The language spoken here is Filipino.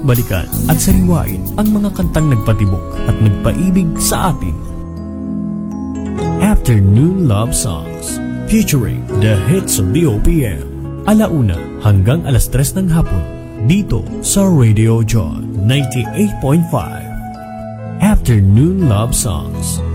Balikan at sariwain ang mga kantang nagpatibok at nagpaibig sa atin. Afternoon Love Songs featuring the hits of the OPM. Alauna hanggang alas 3 ng hapon dito sa Radio John 98.5. Afternoon Love Songs.